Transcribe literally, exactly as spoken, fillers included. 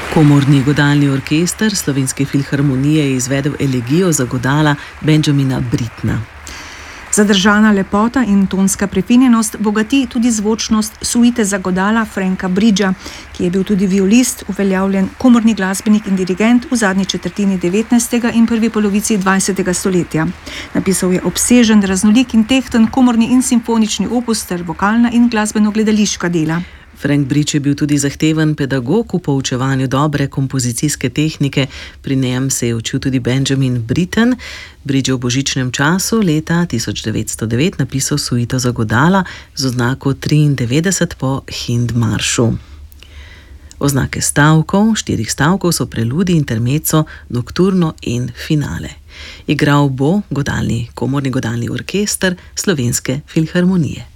Komorni godalni orkester Slovenske filharmonije je izvedel elegijo za godala Benjamina Brittna. Zadržana lepota in tonska prefinjenost bogati tudi zvočnost suite za godala Franka Bridgea, ki je bil tudi violist, uveljavljen komorni glasbenik in dirigent v zadnji četrtini devetnajstega in prvi polovici dvajsetega stoletja. Napisal je obsežen, raznolik in tehten komorni in simfonični opus ter vokalna in glasbeno-gledališka dela. Frank Bridge je bil tudi zahteven pedagog v poučevanju dobre kompozicijske tehnike, pri njem se je učil tudi Benjamin Britten. Bridge je v božičnem času leta tisoč devetsto devet napisal suito za godala z oznako triindevetdeset po Hindmaršu. Oznake stavkov, štirih stavkov so preludi, intermezzo, nokturno in finale. Igral bo godalni, komorni godalni orkester Slovenske filharmonije.